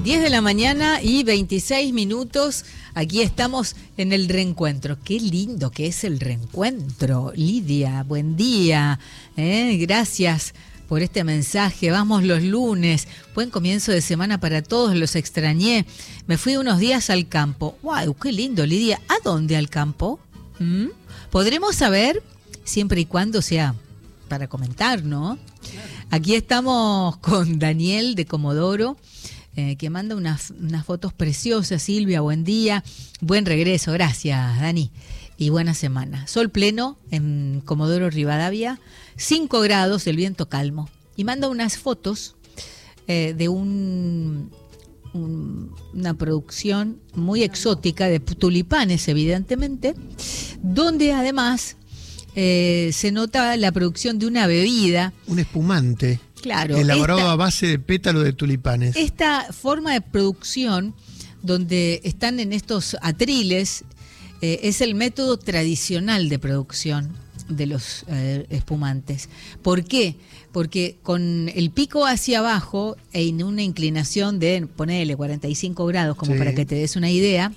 10 de la mañana y 26 minutos. Aquí estamos en el reencuentro. Qué lindo que es el reencuentro. Lidia, buen día. Gracias por este mensaje. Vamos los lunes. Buen comienzo de semana para todos. Los extrañé. Me fui unos días al campo. ¡Wow! ¡Qué lindo, Lidia! ¿A dónde al campo? Podremos saber, siempre y cuando sea para comentar, ¿no? Aquí estamos con Daniel de Comodoro, que manda unas fotos preciosas. Silvia, buen día, buen regreso, gracias Dani, y buena semana. Sol pleno en Comodoro Rivadavia, 5 grados, el viento calmo. Y manda unas fotos de una producción muy exótica de tulipanes, evidentemente, donde además se nota la producción de una bebida. Un espumante. Claro. Elaborado a base de pétalos de tulipanes. Esta forma de producción, donde están en estos atriles, es el método tradicional de producción de los espumantes. ¿Por qué? Porque con el pico hacia abajo, en una inclinación de, ponele, 45 grados, como para que te des una idea,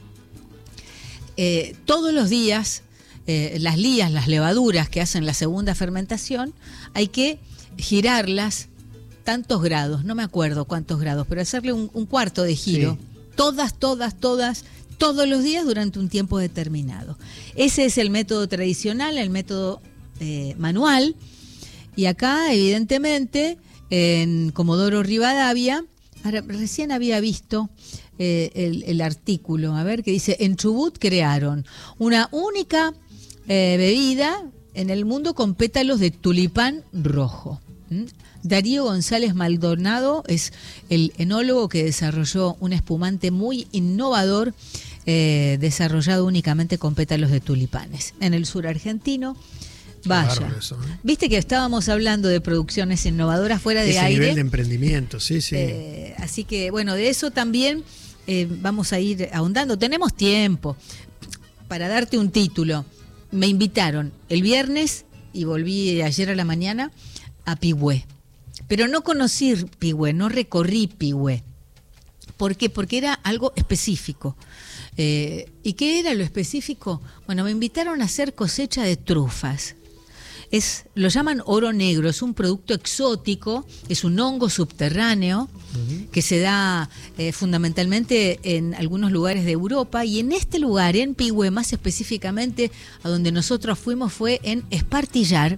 todos los días, las lías, las levaduras que hacen la segunda fermentación, hay que girarlas tantos grados, no me acuerdo cuántos grados, pero hacerle un cuarto de giro, todos los días durante un tiempo determinado. Ese es el método tradicional, el método manual, y acá evidentemente en Comodoro Rivadavia, recién había visto el artículo, a ver, que dice: en Chubut crearon una única bebida en el mundo con pétalos de tulipán rojo. Darío González Maldonado es el enólogo que desarrolló un espumante muy innovador, desarrollado únicamente con pétalos de tulipanes en el sur argentino. Vaya, eso, viste que estábamos hablando de producciones innovadoras fuera de ese aire, nivel de emprendimiento, sí. Así que bueno, de eso también vamos a ir ahondando. Tenemos tiempo para darte un título. Me invitaron el viernes y volví ayer a la mañana a Pigüé. Pero no conocí Pigüé, no recorrí Pigüé. ¿Por qué? Porque era algo específico. ¿Y qué era lo específico? Bueno, me invitaron a hacer cosecha de trufas. Lo llaman oro negro, es un producto exótico, es un hongo subterráneo que se da fundamentalmente en algunos lugares de Europa, y en este lugar, en Pigüé, más específicamente a donde nosotros fuimos, fue en Espartillar.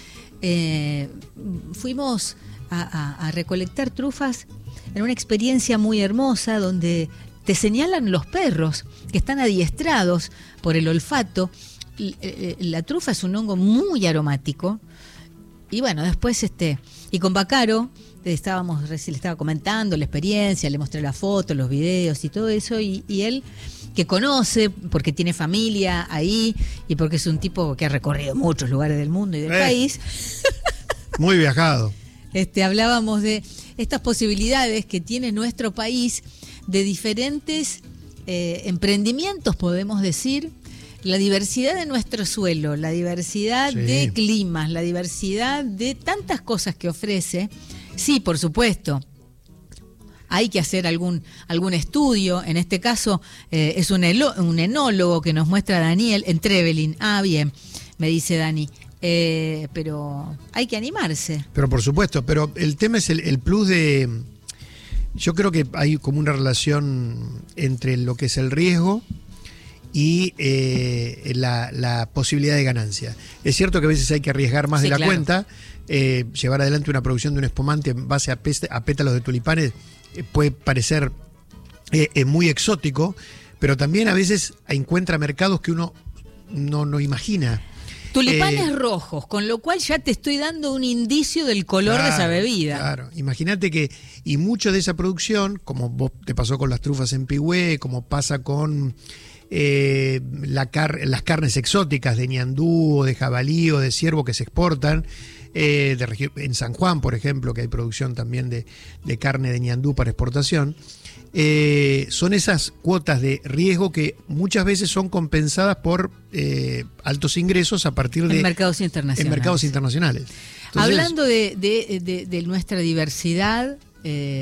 Fuimos a recolectar trufas en una experiencia muy hermosa donde te señalan los perros que están adiestrados por el olfato. La trufa es un hongo muy aromático. Y bueno, después y con Bacaro le estaba comentando la experiencia, le mostré la foto, los videos y todo eso, y él, que conoce porque tiene familia ahí y porque es un tipo que ha recorrido muchos lugares del mundo y del país. Muy viajado. Hablábamos de estas posibilidades que tiene nuestro país de diferentes emprendimientos, podemos decir, la diversidad de nuestro suelo, la diversidad de climas, la diversidad de tantas cosas que ofrece. Sí, por supuesto, hay que hacer algún estudio. En este caso es un enólogo que nos muestra Daniel en Trevelin. Ah, bien, me dice Dani. Pero hay que animarse. Pero por supuesto, pero el tema es el plus de... Yo creo que hay como una relación entre lo que es el riesgo y la posibilidad de ganancia. Es cierto que a veces hay que arriesgar más de la cuenta. Llevar adelante una producción de un espumante en base a pétalos de tulipanes puede parecer muy exótico, pero también a veces encuentra mercados que uno no imagina. Tulipanes rojos, con lo cual ya te estoy dando un indicio del color de esa bebida. Claro, imagínate que, y mucho de esa producción, como vos te pasó con las trufas en Pigüé, como pasa con las carnes exóticas de ñandú o de jabalí o de ciervo que se exportan, en San Juan, por ejemplo, que hay producción también de carne de ñandú para exportación. Son esas cuotas de riesgo que muchas veces son compensadas por altos ingresos a partir de mercados internacionales. Entonces, hablando de nuestra diversidad,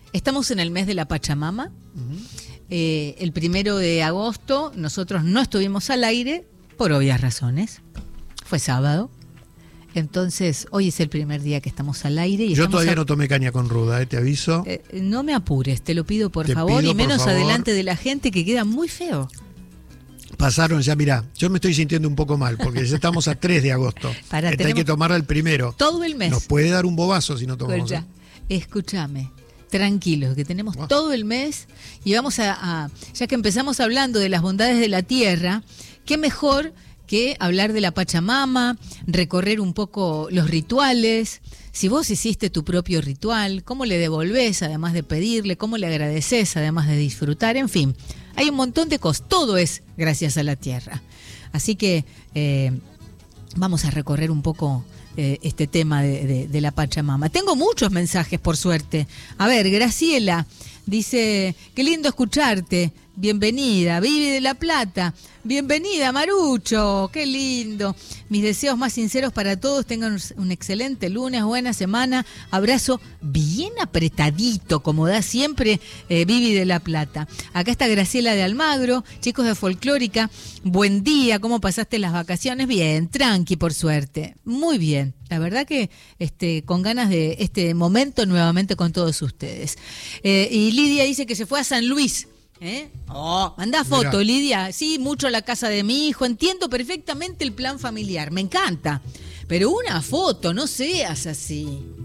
Estamos en el mes de la Pachamama. El 1 de agosto nosotros no estuvimos al aire por obvias razones. Fue sábado. Entonces, hoy es el primer día que estamos al aire. Y yo todavía no tomé caña con ruda, te aviso. No me apures, te lo pido por favor, y menos adelante de la gente, que queda muy feo. Pasaron ya, mirá, yo me estoy sintiendo un poco mal, porque ya estamos a 3 de agosto. Hay que tomarla el 1. Todo el mes. Nos puede dar un bobazo si no tomamos. Pues escúchame, tranquilos, que tenemos todo el mes, y vamos ya que empezamos hablando de las bondades de la tierra, qué mejor que hablar de la Pachamama, recorrer un poco los rituales. Si vos hiciste tu propio ritual, cómo le devolvés además de pedirle, cómo le agradeces además de disfrutar, en fin, hay un montón de cosas, todo es gracias a la tierra. Así que vamos a recorrer un poco este tema de la Pachamama. Tengo muchos mensajes, por suerte. A ver, Graciela dice, qué lindo escucharte, bienvenida. Vivi de La Plata, bienvenida Marucho, qué lindo. Mis deseos más sinceros para todos, tengan un excelente lunes, buena semana, abrazo bien apretadito, como da siempre Vivi de La Plata. Acá está Graciela de Almagro, chicos de Folclórica, buen día, ¿cómo pasaste las vacaciones? Bien, tranqui, por suerte, muy bien. La verdad que con ganas de este momento nuevamente con todos ustedes. Y Lidia dice que se fue a San Luis. Manda foto, mirá. Lidia. Sí, mucho a la casa de mi hijo. Entiendo perfectamente el plan familiar. Me encanta. Pero una foto, no seas así.